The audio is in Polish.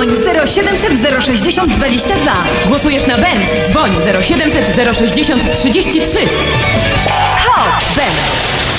Dzwoń 0700 060 22. Głosujesz na Benz? Dzwoń 0700 060 33. Hot Benz.